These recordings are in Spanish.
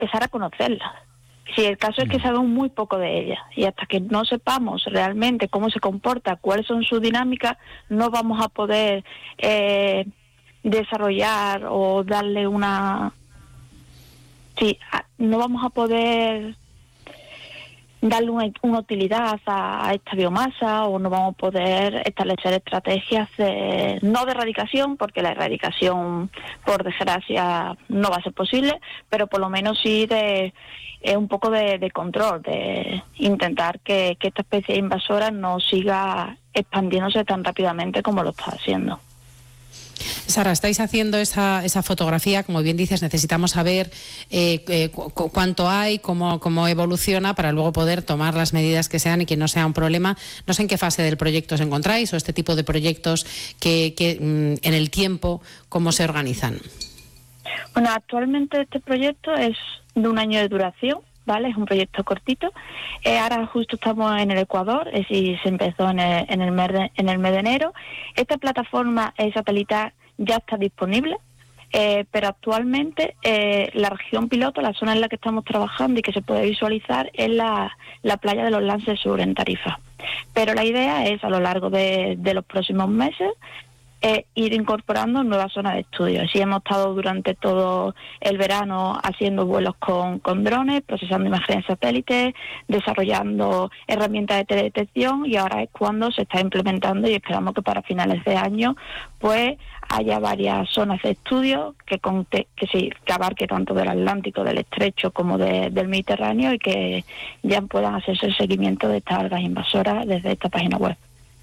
empezar a conocerlas. Si el caso es que sabemos muy poco de ellas y hasta que no sepamos realmente cómo se comporta, cuáles son sus dinámicas, no vamos a poder desarrollar o darle una... Sí, no vamos a poder darle una utilidad a esta biomasa, o no vamos a poder establecer estrategias no de erradicación, porque la erradicación, por desgracia, no va a ser posible, pero por lo menos sí de un poco de control, de intentar que esta especie invasora no siga expandiéndose tan rápidamente como lo está haciendo. Sara, estáis haciendo esa fotografía, como bien dices, necesitamos saber cuánto hay, cómo evoluciona, para luego poder tomar las medidas que sean y que no sea un problema. No sé en qué fase del proyecto os encontráis, o este tipo de proyectos que en el tiempo, ¿cómo se organizan? Bueno, actualmente este proyecto es de 1 año de duración, ¿vale? Es un proyecto cortito. Ahora justo estamos en el Ecuador, es decir, se empezó en el mes de enero. Esta plataforma satelital ya está disponible, pero actualmente la región piloto, la zona en la que estamos trabajando y que se puede visualizar, es la playa de los Lances Sur en Tarifa. Pero la idea es, a lo largo de los próximos meses, ir incorporando nuevas zonas de estudio. Así hemos estado durante todo el verano haciendo vuelos con drones, procesando imágenes satélites, desarrollando herramientas de teledetección, y ahora es cuando se está implementando, y esperamos que para finales de año pues haya varias zonas de estudio que abarque tanto del Atlántico, del Estrecho, como del Mediterráneo, y que ya puedan hacerse el seguimiento de estas algas invasoras desde esta página web.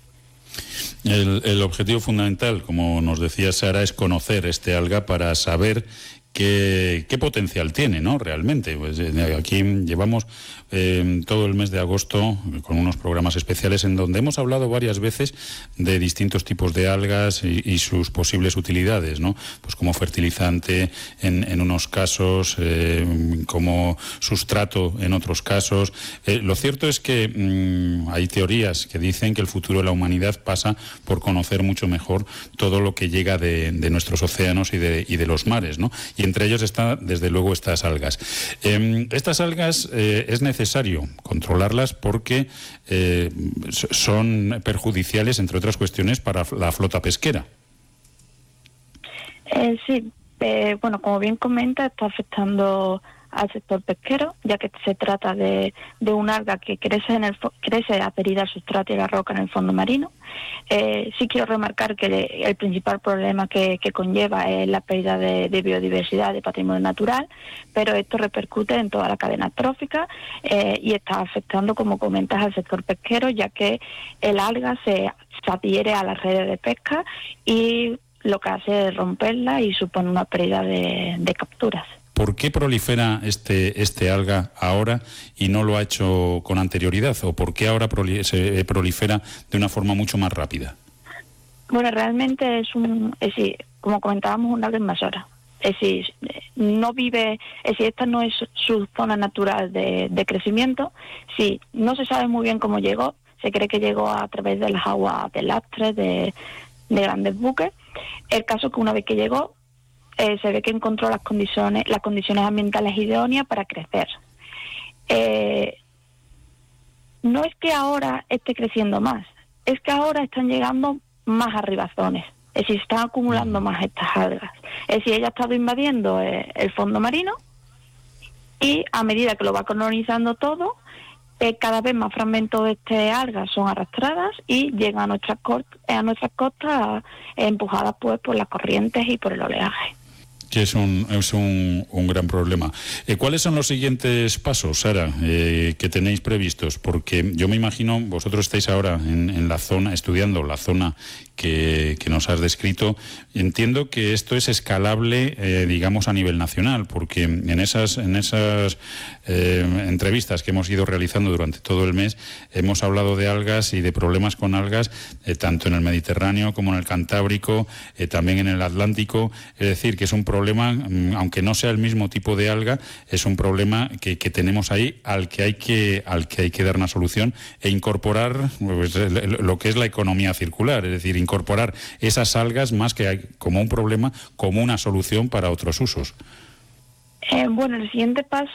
El objetivo fundamental, como nos decía Sara, es conocer este alga para saber qué potencial tiene, ¿no? Realmente. Pues aquí llevamos todo el mes de agosto con unos programas especiales en donde hemos hablado varias veces de distintos tipos de algas y sus posibles utilidades, ¿no? Pues como fertilizante en unos casos, como sustrato en otros casos. Lo cierto es que hay teorías que dicen que el futuro de la humanidad pasa por conocer mucho mejor todo lo que llega de nuestros océanos y de los mares, ¿no? Y entre ellos está, desde luego, estas algas. Estas algas es necesario controlarlas porque son perjudiciales, entre otras cuestiones, para la flota pesquera. Sí, bueno, como bien comenta, está afectando al sector pesquero, ya que se trata de un alga que crece adherida al sustrato y a la roca en el fondo marino. Sí quiero remarcar que el principal problema que conlleva es la pérdida de biodiversidad, de patrimonio natural, pero esto repercute en toda la cadena trófica y está afectando, como comentas, al sector pesquero, ya que el alga se adhiere a las redes de pesca y lo que hace es romperla y supone una pérdida de capturas. ¿Por qué prolifera este alga ahora y no lo ha hecho con anterioridad? ¿O por qué ahora se prolifera de una forma mucho más rápida? Bueno, realmente es decir, como comentábamos, un alga invasora. Es decir, no vive, es decir, esta no es su zona natural de crecimiento. Sí, no se sabe muy bien cómo llegó. Se cree que llegó a través de las aguas de lastres, de grandes buques. El caso es que una vez que llegó, se ve que encontró las condiciones ambientales idóneas para crecer. No es que ahora esté creciendo más, es que ahora están llegando más arribazones, es decir, están acumulando más estas algas. Es decir, ella ha estado invadiendo el fondo marino, y a medida que lo va colonizando todo, cada vez más fragmentos de este alga son arrastradas y llegan a nuestras costas empujadas pues por las corrientes y por el oleaje. Que es un gran problema. ¿Cuáles son los siguientes pasos, Sara, que tenéis previstos? Porque yo me imagino, vosotros estáis ahora en la zona, estudiando la zona que nos has descrito. Entiendo que esto es escalable, digamos, a nivel nacional, porque en esas entrevistas que hemos ido realizando durante todo el mes, hemos hablado de algas y de problemas con algas, tanto en el Mediterráneo como en el Cantábrico, también en el Atlántico. Es decir, que es un problema, aunque no sea el mismo tipo de alga, es un problema que tenemos ahí, al que hay que dar una solución e incorporar pues, lo que es la economía circular, es decir, incorporar esas algas más que como un problema, como una solución para otros usos. Bueno, el siguiente paso